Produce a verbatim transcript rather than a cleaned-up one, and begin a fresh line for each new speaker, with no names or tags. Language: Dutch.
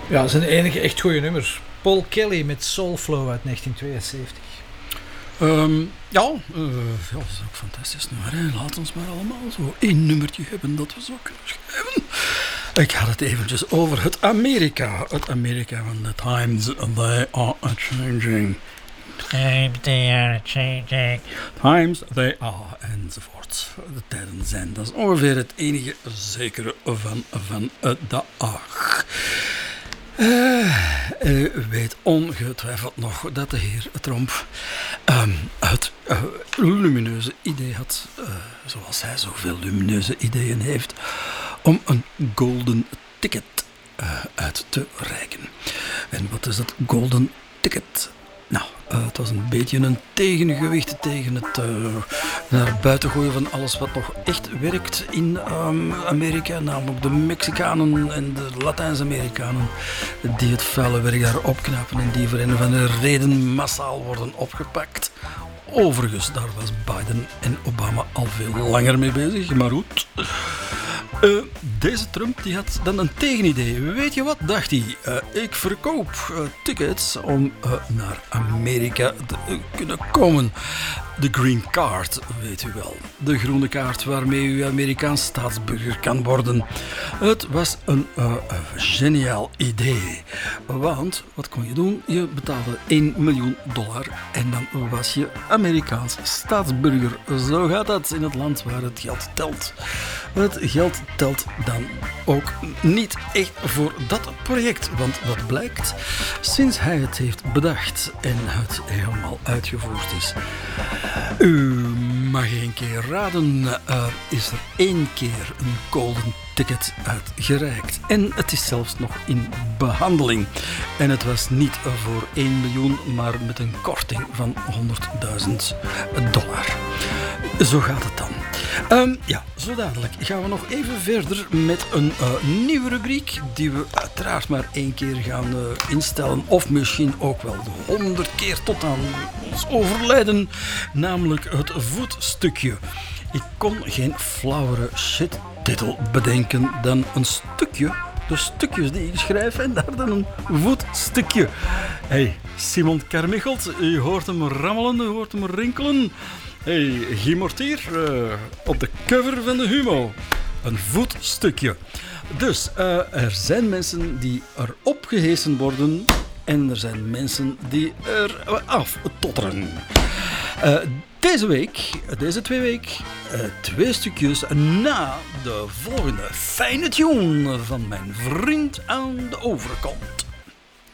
Ja, zijn enige echt goede nummers. Paul Kelly met Soulflow uit negentien tweeënzeventig.
Um, ja, uh, ja, dat is ook fantastisch nummer. Hè. Laat ons maar allemaal zo één nummertje hebben dat we zo kunnen schrijven. Ik had het eventjes over het Amerika. Het Amerika van the times they are changing.
Times they are changing.
Times they are, enzovoort. De tijden zijn. Dat is ongeveer het enige zekere van vandaag. Uh, u weet ongetwijfeld nog dat de heer Trump um, het uh, lumineuze idee had, uh, zoals hij zoveel lumineuze ideeën heeft, om een golden ticket uh, uit te reiken. En wat is dat golden ticket? Nou, uh, het was een beetje een tegengewicht tegen het uh, naar buiten gooien van alles wat nog echt werkt in um, Amerika. Namelijk de Mexicanen en de Latijns-Amerikanen die het vuile werk daar opknappen en die voor een of andere reden massaal worden opgepakt. Overigens, daar was Biden en Obama al veel langer mee bezig, maar goed. Uh, deze Trump die had dan een tegenidee. Weet je wat, dacht hij? Uh, ik verkoop uh, tickets om uh, naar Amerika te uh, kunnen komen. De Green Card, weet u wel. De groene kaart waarmee u Amerikaans staatsburger kan worden. Het was een uh, uh, geniaal idee. Want, wat kon je doen? Je betaalde één miljoen dollar en dan was je Amerikaans staatsburger. Zo gaat dat in het land waar het geld telt. Het geld telt dan ook niet echt voor dat project. Want wat blijkt? Sinds hij het heeft bedacht en het helemaal uitgevoerd is. U mag één keer raden, er is er één keer een golden ticket uitgereikt. En het is zelfs nog in behandeling. En het was niet voor één miljoen, maar met een korting van honderdduizend dollar. Zo gaat het dan. Um, ja, zo dadelijk gaan we nog even verder met een uh, nieuwe rubriek die we uiteraard maar één keer gaan uh, instellen. Of misschien ook wel honderd keer tot aan ons overlijden. Namelijk het voetstukje. Ik kon geen flauwere shit-titel bedenken dan een stukje. De stukjes die ik schrijf en daar dan een voetstukje. Hey, Simon Carmichelt, u hoort hem rammelen, u hoort hem rinkelen. Hey, Guy Mortier, uh, op de cover van de Humo. Een voetstukje. Dus, uh, er zijn mensen die er opgehesen worden en er zijn mensen die er af totteren. Uh, deze week, deze twee weken, uh, twee stukjes na de volgende fijne tune van mijn vriend aan de overkant.